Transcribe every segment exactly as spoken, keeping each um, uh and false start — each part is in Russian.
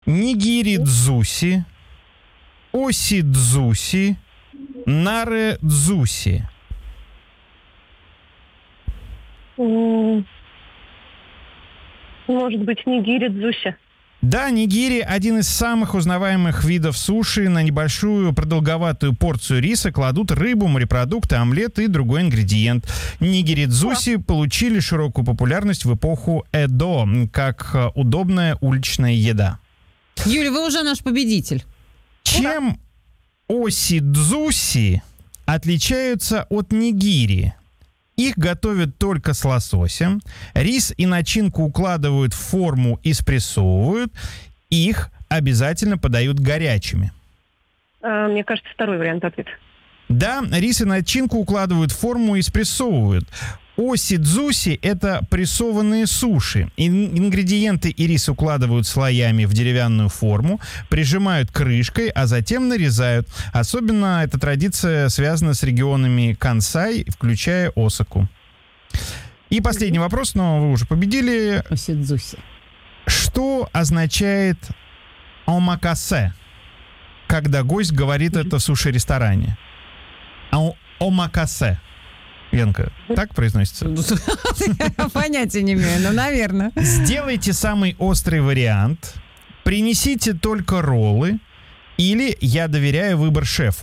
нигири-дзуси, оси-дзуси, наре-дзуси. Может быть, нигири-дзуси. Да, нигири – один из самых узнаваемых видов суши. На небольшую продолговатую порцию риса кладут рыбу, морепродукты, омлет и другой ингредиент. Нигири-дзуси получили широкую популярность в эпоху Эдо, как удобная уличная еда. Юля, вы уже наш победитель. Чем оси-дзуси отличаются от нигири? Их готовят только с лососем. Рис и начинку укладывают в форму и спрессовывают. Их обязательно подают горячими. А, мне кажется, второй вариант ответа. Да, рис и начинку укладывают в форму и спрессовывают. Оси-дзуси – это прессованные суши. Ин- ингредиенты и рис укладывают слоями в деревянную форму, прижимают крышкой, а затем нарезают. Особенно эта традиция связана с регионами Кансай, включая Осаку. И последний вопрос, но вы уже победили. Оси-дзуси. Что означает омакасе, когда гость говорит это в суши-ресторане? О- омакасе. Ленка, так произносится? Понятия не имею, но, наверное. Сделайте самый острый вариант. Принесите только роллы. Или я доверяю выбор шефу.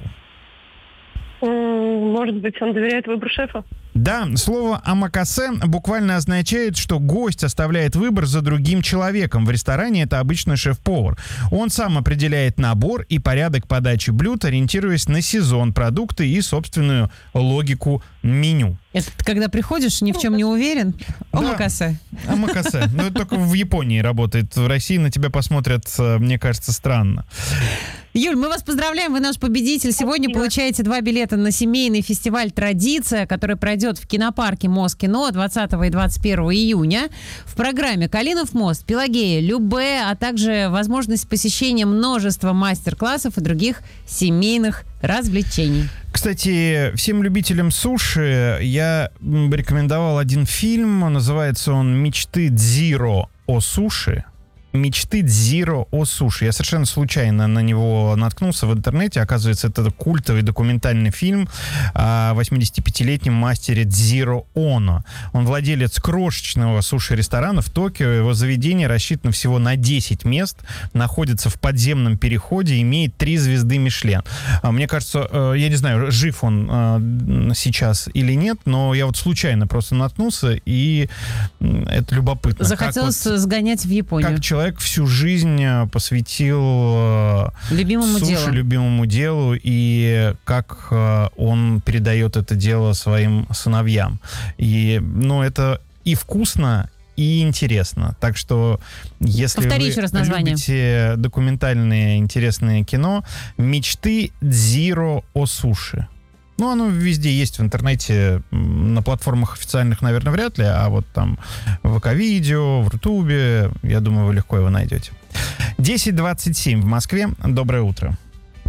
Может быть, он доверяет выбору шефа? Да, слово «омакасе» буквально означает, что гость оставляет выбор за другим человеком. В ресторане это обычно шеф-повар. Он сам определяет набор и порядок подачи блюд, ориентируясь на сезон, продукты и собственную логику меню. Это ты когда приходишь, ни в чем не уверен? Омакасе. Да, омакасе. Но это только в Японии работает. В России на тебя посмотрят, мне кажется, странно. Юль, мы вас поздравляем, вы наш победитель. Сегодня получаете два билета на семейный фестиваль «Традиция», который пройдет в кинопарке Москино двадцатого и двадцать первого июня. В программе «Калинов мост», «Пелагея», «Любэ», а также возможность посещения множества мастер-классов и других семейных развлечений. Кстати, всем любителям суши я бы рекомендовал один фильм. Называется он «Мечты Дзиро о суши». «Мечты Дзиро о суши». Я совершенно случайно на него наткнулся в интернете. Оказывается, это культовый документальный фильм о восьмидесятипятилетнем мастере Дзиро Оно. Он владелец крошечного суши-ресторана в Токио. Его заведение рассчитано всего на десять мест, находится в подземном переходе, имеет три звезды Мишлен. Мне кажется, я не знаю, жив он сейчас или нет, но я вот случайно просто наткнулся, и это любопытно. Захотелось вот сгонять в Японию. Как человек всю жизнь посвятил любимому суши, делу. любимому делу, и как он передает это дело своим сыновьям. И, ну, это и вкусно, и интересно. Так что, если Повтори вы еще раз название. любите документальное интересное кино, «Мечты Дзиро о суши». Ну, оно везде есть в интернете, на платформах официальных, наверное, вряд ли, а вот там в ВК-видео, в Рутубе, я думаю, вы легко его найдете. десять двадцать семь в Москве. Доброе утро.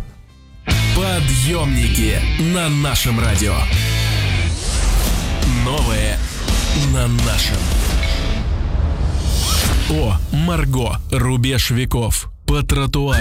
Подъемники на нашем радио. Новое на нашем. О, Марго, рубеж веков. По тротуару.